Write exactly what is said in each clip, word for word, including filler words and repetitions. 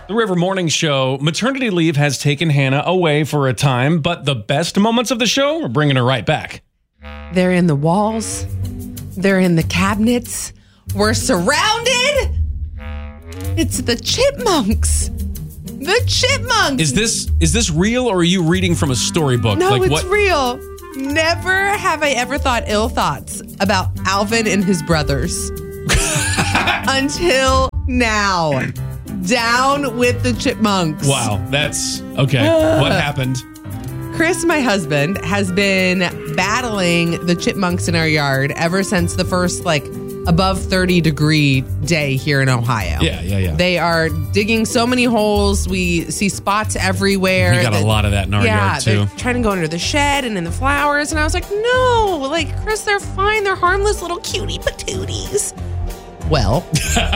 The River Morning Show. Maternity leave has taken Hannah away for a time, but the best moments of the show are bringing her right back. They're in the walls. They're in the cabinets. We're surrounded. It's the chipmunks. The chipmunks. Is this is this real, or are you reading from a storybook? No, like, it's what? real. Never have I ever thought ill thoughts about Alvin and his brothers. Until now. Down with the chipmunks. Wow, that's okay. What happened? Chris, my husband, has been battling the chipmunks in our yard ever since the first, like, above thirty degree day here in Ohio. Yeah, yeah, yeah. They are digging so many holes. We see spots everywhere. We got a lot of that in our yeah, yard, too. They're trying to go under the shed and in the flowers. And I was like, no, like, Chris, they're fine. They're harmless little cutie patooties. Well.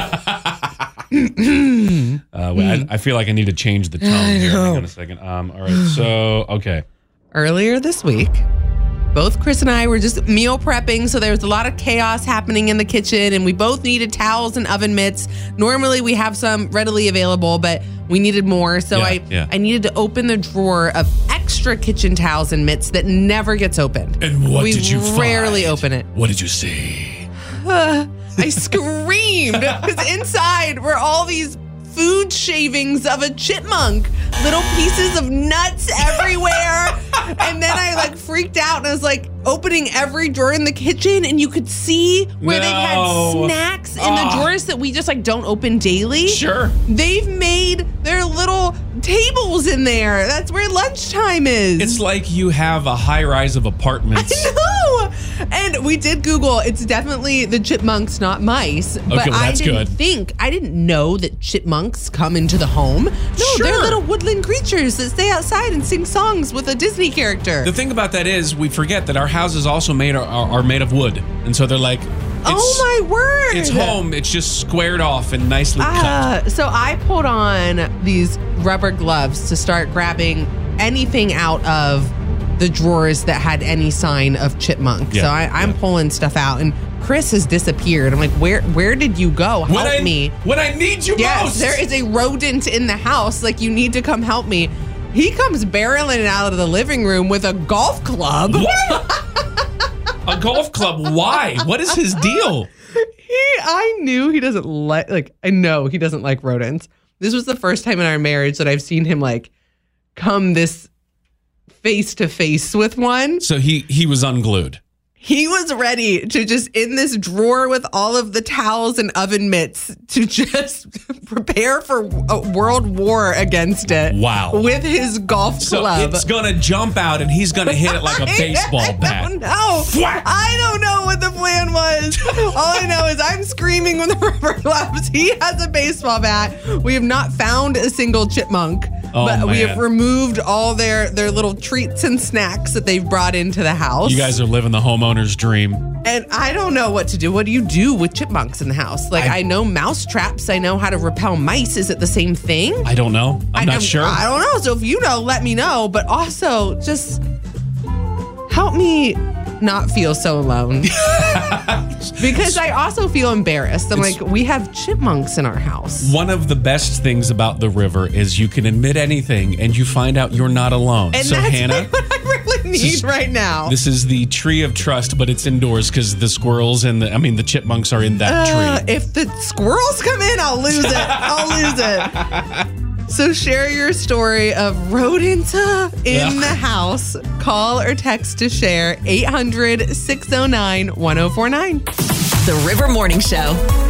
uh, wait, I, I feel like I need to change the tone here. Hang on a second. Um, all right, so, okay. Earlier this week, both Chris and I were just meal prepping, so there was a lot of chaos happening in the kitchen, and we both needed towels and oven mitts. Normally, we have some readily available, but we needed more, so Yeah, I, yeah. I needed to open the drawer of extra kitchen towels and mitts that never gets opened. And what we did you find? We rarely open it. What did you see? Uh, I screamed because inside were all these food shavings of a chipmunk, little pieces of nuts everywhere. And then I like freaked out and I was like opening every drawer in the kitchen, and you could see where No. they've had snacks in the Ah. drawers that we just like don't open daily. Sure. They've made their little tables in there. That's where lunchtime is. It's like you have a high rise of apartments. No! And we did Google. It's definitely the chipmunks, not mice. But well, that's I didn't good. think, I didn't know that chipmunks come into the home. No, Sure. they're little woodland creatures that stay outside and sing songs with a Disney character. The thing about that is we forget that our houses also made are, are made of wood. And so they're like, it's, oh my word. it's home. It's just squared off and nicely cut. Uh, so I pulled on these rubber gloves to start grabbing anything out of the drawers that had any sign of chipmunk. Yeah, so I, I'm yeah. pulling stuff out, and Chris has disappeared. I'm like, where where did you go? Help When I, me. When I need you Yes, most. there is a rodent in the house. Like, you need to come help me. He comes barreling out of the living room with a golf club. What? A golf club? Why? What is his deal? He, I knew he doesn't like, like, I know he doesn't like rodents. This was the first time in our marriage that I've seen him, like, come this face to face with one. So he he was unglued. He was ready to just, in this drawer with all of the towels and oven mitts, to just prepare for a world war against it. Wow. With his golf So club. it's gonna jump out and he's gonna hit it like a baseball I bat. don't know. Thwack. I don't know what the plan was. All I know is I'm screaming with the rubber gloves. He has a baseball bat. We have not found a single chipmunk, Oh, but we man. have removed all their, their little treats and snacks that they've brought into the house. You guys are living the homeowner's dream. And I don't know what to do. What do you do with chipmunks in the house? Like, I, I- know mouse traps. I know how to repel mice. Is it the same thing? I don't know. I'm I, not sure. I don't know. So if you know, let me know. But also, just help me not feel so alone. Because I also feel embarrassed. I'm It's- like, we have chipmunks in our house. One of the best things about the river is you can admit anything and you find out you're not alone. And so that's Hannah, what I really need is- right now. this is the tree of trust, but it's indoors because the squirrels and the I mean the chipmunks are in that Uh, tree. if the squirrels come in, I'll lose it. I'll lose it. So share your story of rodents uh, in Ugh. the house. Call or text to share eight hundred, six oh nine, one oh four nine. The River Morning Show.